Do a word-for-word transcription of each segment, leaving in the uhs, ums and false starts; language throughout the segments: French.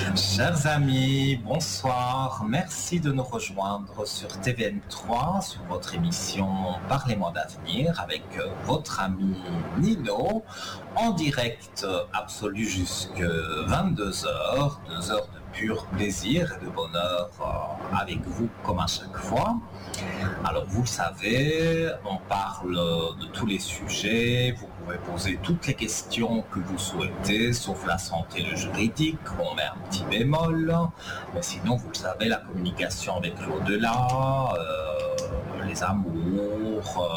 Chers amis, bonsoir. Merci de nous rejoindre sur T V M trois, sur votre émission Parlez-moi d'avenir avec votre ami Nino, en direct absolu jusque vingt-deux heures, deux heures de pur plaisir et de bonheur avec vous comme à chaque fois. Alors vous le savez, on parle de tous les sujets, vous pouvez poser toutes les questions que vous souhaitez, sauf la santé et le juridique, on met un petit bémol, mais sinon vous le savez, la communication avec l'au-delà, euh, les amours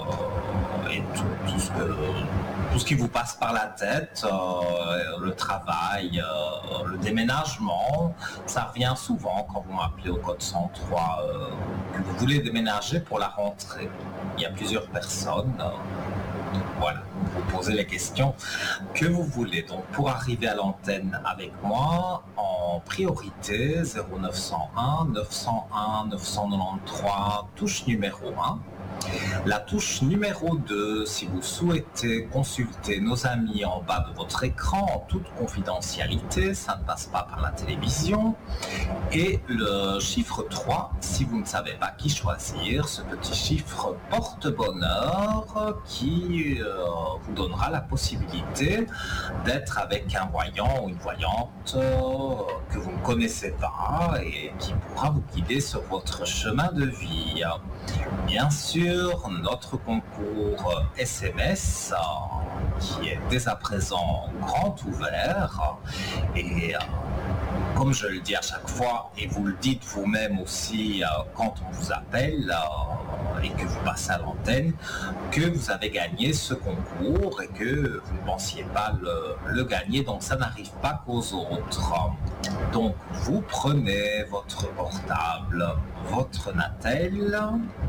euh, et tout, tout ce que... Tout ce qui vous passe par la tête, euh, le travail, euh, le déménagement, ça revient souvent quand vous m'appelez au code cent trois, euh, que vous voulez déménager pour la rentrée. Il y a plusieurs personnes. Euh, voilà, vous posez les questions que vous voulez. Donc pour arriver à l'antenne avec moi, en priorité, zéro neuf cent un neuf cent un neuf cent quatre-vingt-treize, touche numéro un. La touche numéro deux, si vous souhaitez consulter nos amis en bas de votre écran en toute confidentialité, ça ne passe pas par la télévision. Et le chiffre trois, si vous ne savez pas qui choisir, ce petit chiffre porte-bonheur qui euh, vous donnera la possibilité d'être avec un voyant ou une voyante euh, que vous ne connaissez pas et qui pourra vous guider sur votre chemin de vie. Bien sûr, notre concours S M S, euh, qui est dès à présent grand ouvert, et euh, comme je le dis à chaque fois, et vous le dites vous-même aussi euh, quand on vous appelle euh, et que vous passez à l'antenne, que vous avez gagné ce concours et que vous ne pensiez pas le, le gagner, donc ça n'arrive pas qu'aux autres. Donc vous prenez votre portable, votre Natel.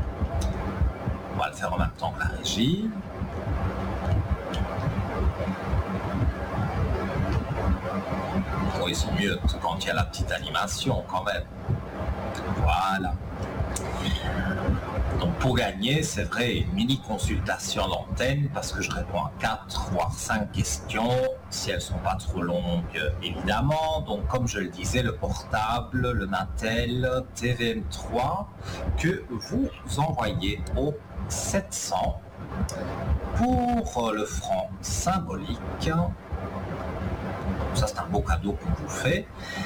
On va le faire en même temps que la régie. Bon, ils sont mieux quand il y a la petite animation quand même. Voilà. Donc pour gagner, c'est vrai, une mini consultation d'antenne parce que je réponds à quatre voire cinq questions, si elles ne sont pas trop longues évidemment. Donc comme je le disais, le portable, le Natel, T V M trois, que vous envoyez au sept cents pour le franc symbolique. Ça c'est un beau cadeau qu'on vous fait.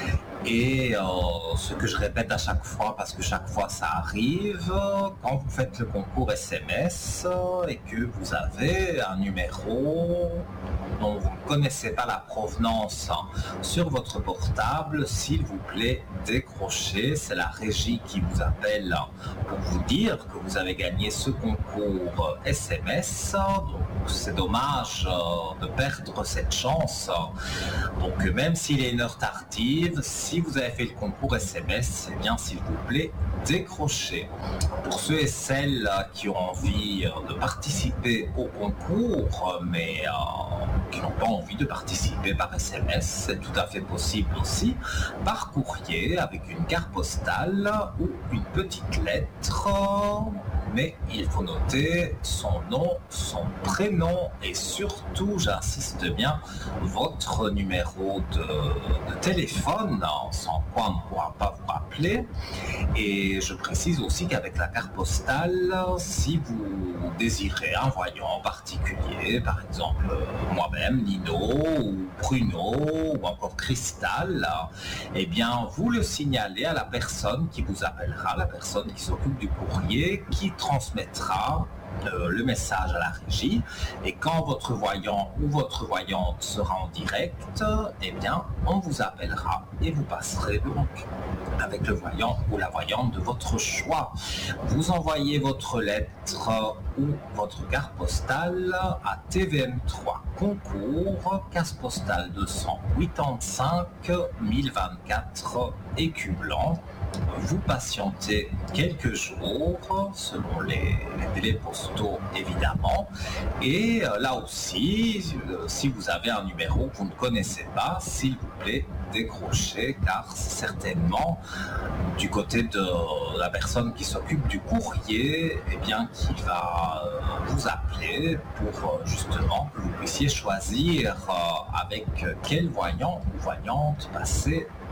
Et euh, ce que je répète à chaque fois, parce que chaque fois ça arrive, quand vous faites le concours S M S et que vous avez un numéro dont vous ne connaissez pas la provenance sur votre portable, s'il vous plaît, décrochez. C'est la régie qui vous appelle pour vous dire que vous avez gagné ce concours S M S. Donc c'est dommage de perdre cette chance. Donc même s'il est une heure tardive, si vous avez fait le concours S M S, eh bien s'il vous plaît, décrochez. Pour ceux et celles qui ont envie de participer au concours, mais euh, qui n'ont pas envie de participer par S M S, c'est tout à fait possible aussi, par courrier avec une carte postale ou une petite lettre. Mais il faut noter son nom, son prénom et surtout, j'insiste bien, votre numéro de, de téléphone, sans quoi on ne pourra pas vous rappeler. Et je précise aussi qu'avec la carte postale, si vous désirez un voyant en particulier, par exemple moi-même, Nino, ou Bruno, ou encore Cristal, eh bien vous le signalez à la personne qui vous appellera, la personne qui s'occupe du courrier, qui transmettra euh, le message à la régie, et quand votre voyant ou votre voyante sera en direct, eh bien on vous appellera et vous passerez donc avec le voyant ou la voyante de votre choix. Vous envoyez votre lettre ou votre carte postale à T V M trois concours, case postale deux cent quatre-vingt-cinq mille vingt-quatre écus blancs. Vous patientez quelques jours selon les, les délais postaux évidemment, et euh, là aussi euh, si vous avez un numéro que vous ne connaissez pas, s'il vous plaît décrochez, car c'est certainement du côté de la personne qui s'occupe du courrier, eh bien qui va euh, vous appeler pour euh, justement que vous puissiez choisir euh, avec quel voyant ou voyante passer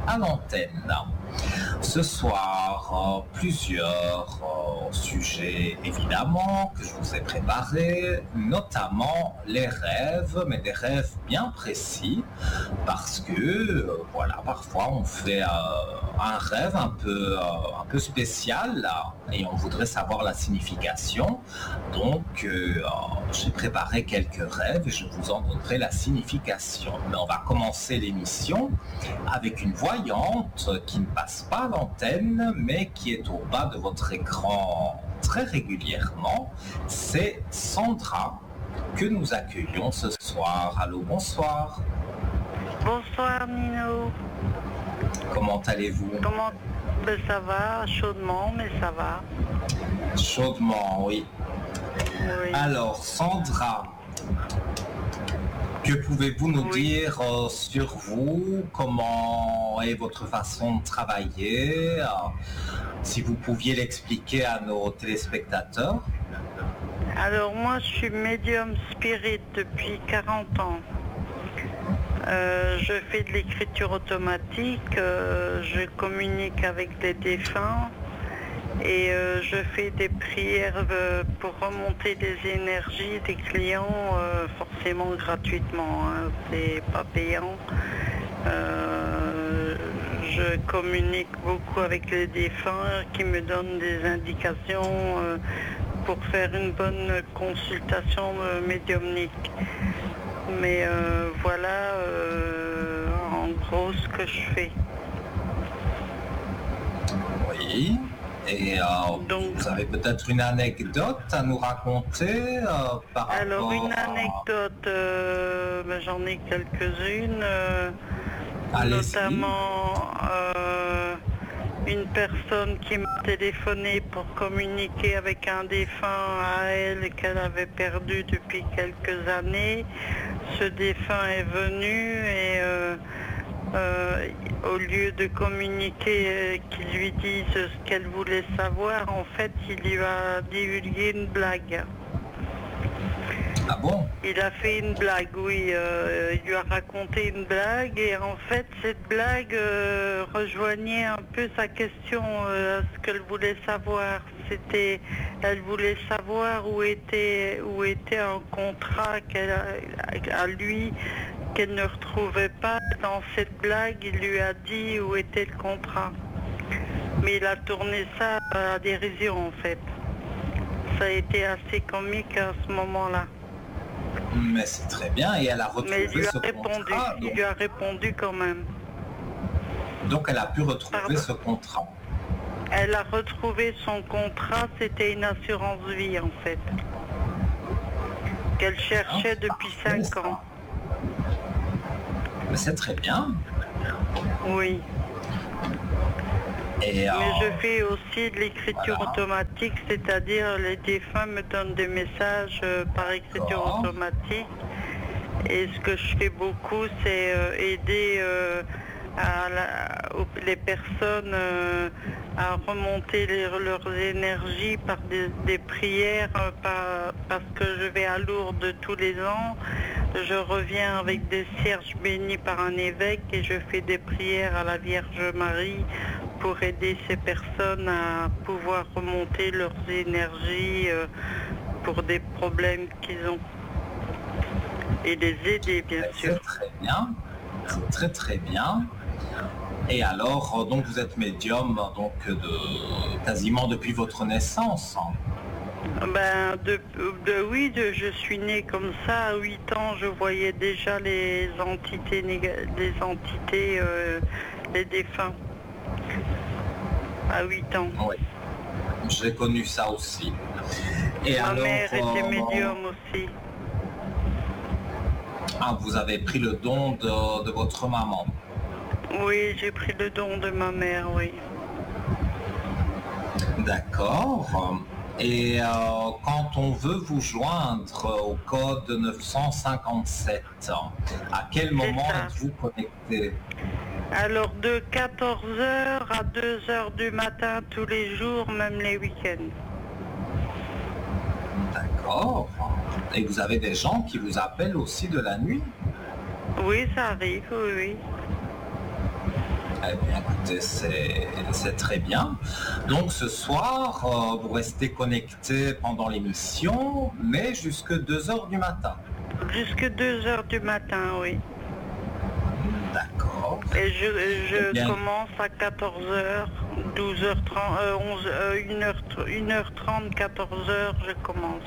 à l'antenne. Ce soir, euh, plusieurs euh, sujets évidemment que je vous ai préparés, notamment les rêves, mais des rêves bien précis, parce que euh, voilà, parfois on fait euh, un rêve un peu, euh, un peu spécial là, et on voudrait savoir la signification. Donc euh, j'ai préparé quelques rêves et je vous en donnerai la signification. Mais on va commencer l'émission avec une voyante qui ne passe pas à l'antenne, mais qui est au bas de votre écran très régulièrement. C'est Sandra que nous accueillons ce soir. Allô, bonsoir. Bonsoir Nino. Comment allez-vous? Comment ben, ça va, chaudement, mais ça va. Chaudement, oui. Oui. Alors, Sandra, que pouvez-vous nous Oui. dire euh, sur vous? Comment est votre façon de travailler? euh, Si vous pouviez l'expliquer à nos téléspectateurs. Alors moi je suis médium spirit depuis quarante ans. Euh, je fais de l'écriture automatique, euh, je communique avec les défunts et euh, je fais des prières euh, pour remonter les énergies des clients euh, forcément gratuitement, hein, c'est pas payant. Euh, je communique beaucoup avec les défunts qui me donnent des indications euh, pour faire une bonne consultation euh, médiumnique. Mais euh, voilà euh, en gros ce que je fais. Oui. Et euh, Donc, vous avez peut-être une anecdote à nous raconter euh, par alors rapport une à... anecdote, euh, ben, j'en ai quelques-unes, euh, Allez-y. notamment euh, une personne qui m'a téléphoné pour communiquer avec un défunt à elle qu'elle avait perdu depuis quelques années. Ce défunt est venu et euh, euh, au lieu de communiquer, euh, qu'il lui dise ce qu'elle voulait savoir, en fait, il lui a divulgué une blague. Ah bon? Il a fait une blague, oui, euh, il lui a raconté une blague et en fait cette blague euh, rejoignait un peu sa question, euh, ce qu'elle voulait savoir. C'était, elle voulait savoir où était, où était un contrat qu'elle a, à lui qu'elle ne retrouvait pas. Dans cette blague, il lui a dit où était le contrat. Mais il a tourné ça à la dérision en fait. Ça a été assez comique à ce moment-là. Mais c'est très bien, et elle a retrouvé Mais il lui a ce répondu, contrat. il Donc, lui a répondu quand même. donc elle a pu retrouver Pardon. ce contrat. Elle a retrouvé son contrat, c'était une assurance vie en fait. Qu'elle cherchait Ah, depuis parfait, cinq ça. ans. Mais c'est très bien. Oui. Et, euh, Mais je fais aussi de l'écriture voilà. automatique, c'est-à-dire les défunts me donnent des messages euh, par écriture D'accord. automatique. Et ce que je fais beaucoup, c'est euh, aider euh, à la- aux- les personnes euh, à remonter les- leurs énergies par des, des prières, euh, par- parce que je vais à Lourdes tous les ans. Je reviens avec des cierges bénis par un évêque et je fais des prières à la Vierge Marie pour aider ces personnes à pouvoir remonter leurs énergies euh, pour des problèmes qu'ils ont. Et les aider, bien C'est sûr. très bien. C'est très très bien. Et alors, euh, donc vous êtes médium donc de quasiment depuis votre naissance. Ben, de, de- oui, de- je suis née comme ça. À huit ans, je voyais déjà les entités, néga- les entités, euh, les défunts. À huit ans. Oui. J'ai connu ça aussi. Et Ma alors, mère était euh, médium aussi. ah, vous avez pris le don de, de votre maman. Oui, j'ai pris le don de ma mère, oui. D'accord. Et euh, quand on veut vous joindre au code neuf cent cinquante-sept, à quel moment ça. êtes-vous connecté? Alors de quatorze heures à deux heures du matin tous les jours, même les week-ends. D'accord. Et vous avez des gens qui vous appellent aussi de la nuit? Oui, ça arrive, oui, oui. Eh bien, écoutez, c'est, c'est très bien. Donc, ce soir, euh, vous restez connecté pendant l'émission, mais jusque deux heures du matin. Jusque deux heures du matin, oui. D'accord. Et je, je Eh bien, commence à quatorze heures, douze heures trente, euh, onze, euh, une heure, une heure trente, quatorze heures, je commence.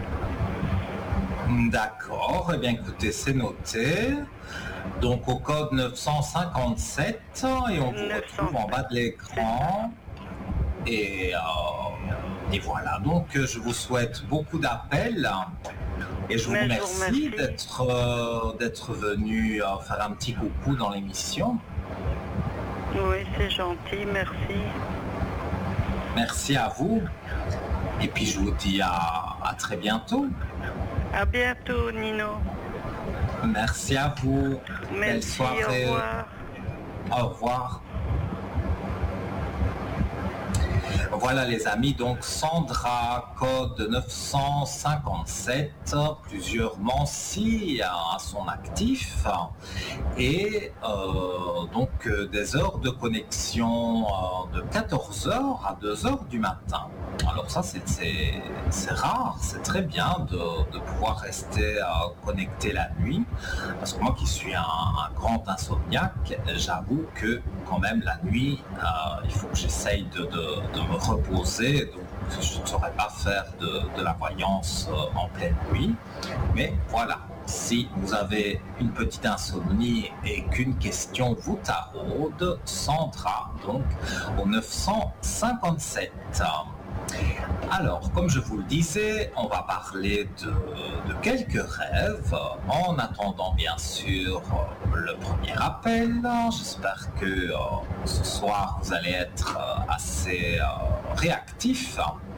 D'accord. Eh bien, écoutez, c'est noté. Donc, au code neuf cent cinquante-sept, et on vous neuf cent retrouve en bas de l'écran. Et, euh, et voilà. Donc, je vous souhaite beaucoup d'appels. Et je vous Mais je vous remercie remercie. d'être, euh, d'être venu euh, faire un petit coucou dans l'émission. Oui, c'est gentil, merci. Merci à vous. Et puis je vous dis à, à très bientôt. À bientôt, Nino. Merci à vous. Belle Merci, soirée. au revoir. Au revoir. Voilà les amis, donc Sandra, code neuf cent cinquante-sept, plusieurs Mancy à son actif, et euh, donc euh, des heures de connexion euh, de quatorze heures à deux heures du matin. Alors ça c'est, c'est, c'est rare, c'est très bien de, de pouvoir rester euh, connecté la nuit, parce que moi qui suis un, un grand insomniaque, j'avoue que quand même la nuit, euh, il faut que j'essaye de, de, de me reposer, donc je ne saurais pas faire de, de la voyance euh, en pleine nuit, mais voilà. Si vous avez une petite insomnie et qu'une question vous taraude, Sandra, donc au neuf cent cinquante-sept. Alors, comme je vous le disais, on va parler de, de quelques rêves, en attendant bien sûr le premier appel. J'espère que euh, ce soir vous allez être euh, assez euh, réactifs.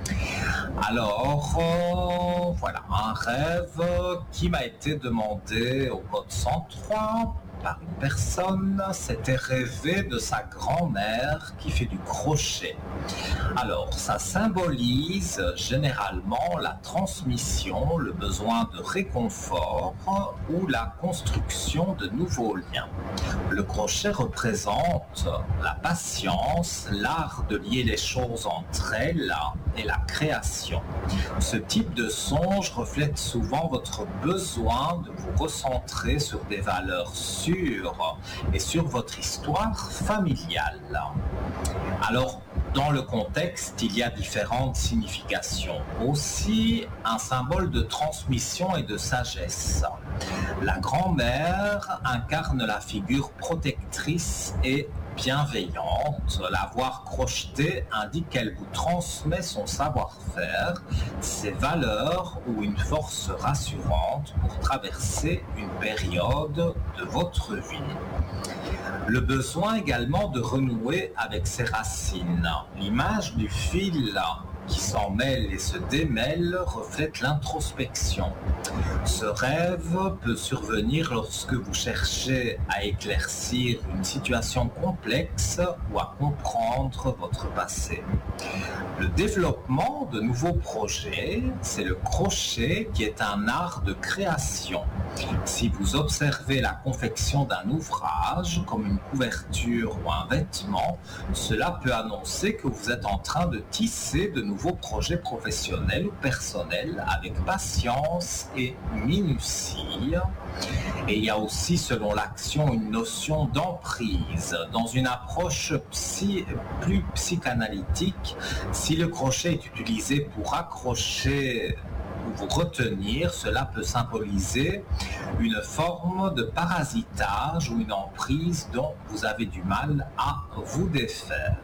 Alors, euh, voilà, un rêve qui m'a été demandé au code cent trois par une personne, c'était rêver de sa grand-mère qui fait du crochet. Alors, ça symbolise généralement la transmission, le besoin de réconfort ou la construction de nouveaux liens. Le crochet représente la patience, l'art de lier les choses entre elles et la création. Ce type de songe reflète souvent votre besoin de vous recentrer sur des valeurs sûres et sur votre histoire familiale. Alors, dans le contexte, il y a différentes significations. Aussi, un symbole de transmission et de sagesse. La grand-mère incarne la figure protectrice et bienveillante. La voir crocheter indique qu'elle vous transmet son savoir-faire, ses valeurs ou une force rassurante pour traverser une période de votre vie. Le besoin également de renouer avec ses racines. L'image du fil qui s'en mêle et se démêle reflète l'introspection. Ce rêve peut survenir lorsque vous cherchez à éclaircir une situation complexe ou à comprendre votre passé. Le développement de nouveaux projets, c'est le crochet qui est un art de création. Si vous observez la confection d'un ouvrage, comme une couverture ou un vêtement, cela peut annoncer que vous êtes en train de tisser de nouveaux projets professionnels ou personnels avec patience et minutie. Et il y a aussi, selon l'action, une notion d'emprise. Dans une approche psy, plus psychanalytique, si le crochet est utilisé pour accrocher ou vous retenir, cela peut symboliser une forme de parasitage ou une emprise dont vous avez du mal à vous défaire.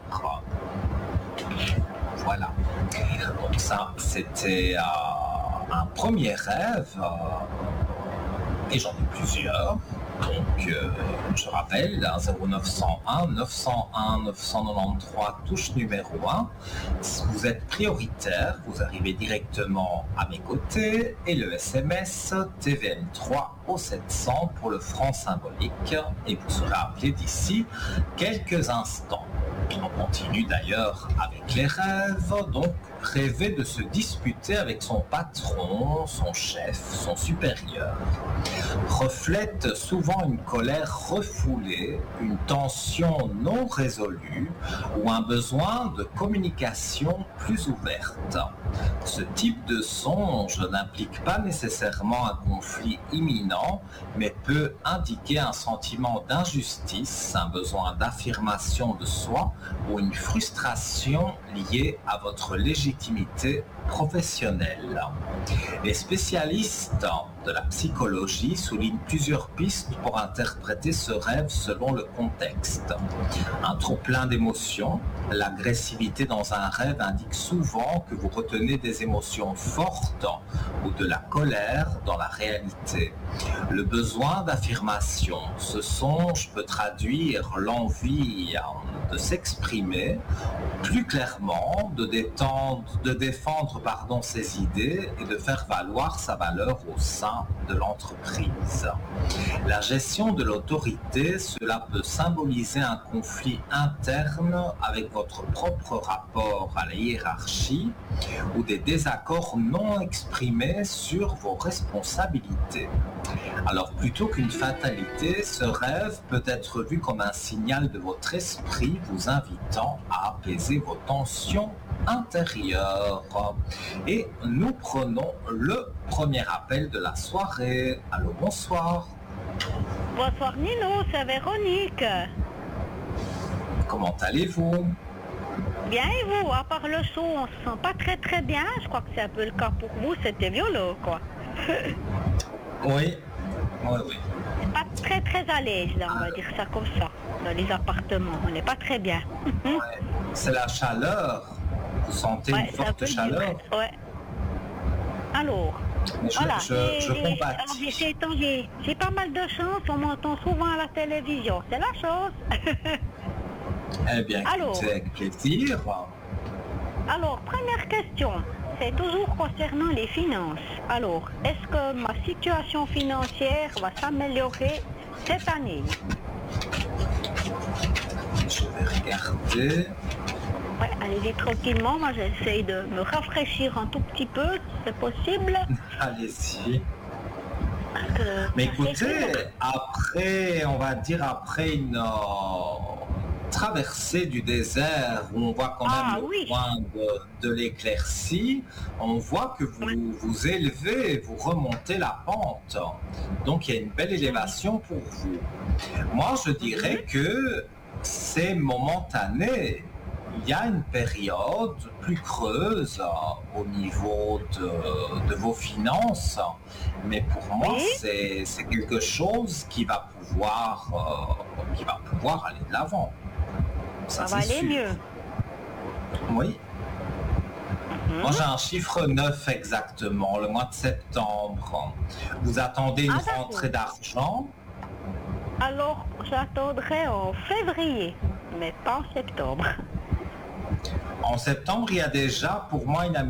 Voilà. Donc ça, c'était euh, un premier rêve. Euh, et j'en ai plusieurs. Donc, euh, je rappelle, zéro neuf cent un neuf cent un neuf cent quatre-vingt-treize, touche numéro un. Si vous êtes prioritaire, vous arrivez directement à mes côtés et le S M S T V M trois au sept cents pour le franc symbolique et vous serez appelé d'ici quelques instants. On continue d'ailleurs avec les rêves, donc rêver de se disputer avec son patron, son chef, son supérieur, reflète souvent une colère refoulée, une tension non résolue ou un besoin de communication plus ouverte. Ce type de songe n'implique pas nécessairement un conflit imminent, mais peut indiquer un sentiment d'injustice, un besoin d'affirmation de soi ou une frustration liée à votre légitimité professionnelle. Les spécialistes de la psychologie soulignent plusieurs pistes pour interpréter ce rêve selon le contexte. Un trop-plein d'émotions, l'agressivité dans un rêve indique souvent que vous retenez des émotions fortes ou de la colère dans la réalité. Le besoin d'affirmation, ce songe peut traduire l'envie de s'exprimer plus clairement, de, détendre, de défendre pardon, ses idées et de faire valoir sa valeur au sein de l'entreprise. La gestion de l'autorité, cela peut symboliser un conflit interne avec votre propre rapport à la hiérarchie ou des désaccords non exprimés sur vos responsabilités. Alors plutôt qu'une fatalité, ce rêve peut être vu comme un signal de votre esprit vous invitant à apaiser vos tensions intérieures. Et nous prenons le premier appel de la soirée. Allô, bonsoir. Bonsoir Nino, c'est Véronique. Comment allez-vous? Bien et vous? À part le son, on se sent pas très très bien. Je crois que c'est un peu le cas pour vous, c'était violent quoi. Oui, oui, oui. Pas très très à l'aise là, on va dire ça comme ça. Dans les appartements, on n'est pas très bien. Ouais. C'est la chaleur. Vous sentez ouais, une forte chaleur? Ouais. Alors, je, voilà. Je, je compatis. J'ai pas mal de chance, on m'entend souvent à la télévision. C'est la chance. Eh bien, écoutez, avec plaisir. Alors, première question. C'est toujours concernant les finances. Alors, est-ce que ma situation financière va s'améliorer cette année? Je vais regarder. Ouais, allez-y tranquillement. Moi, j'essaye de me rafraîchir un tout petit peu, si c'est possible. Allez-y. Mais écoutez, après, on va dire après une euh, traversée du désert où on voit quand même ah, le oui. point de, de l'éclaircie, on voit que vous oui. vous élevez, vous remontez la pente. Donc il y a une belle élévation pour vous. Moi, je dirais que c'est momentané. Il y a une période plus creuse euh, au niveau de, de vos finances, mais pour moi, oui. c'est, c'est quelque chose qui va pouvoir, euh, qui va pouvoir aller de l'avant. Ça, Ça va aller sûr. mieux. Oui. Mm-hmm. Moi, j'ai un chiffre neuf exactement, le mois de septembre. Vous attendez une ah, rentrée d'argent? Alors, j'attendrai en février, mais pas en septembre. En septembre, il y a déjà pour moi une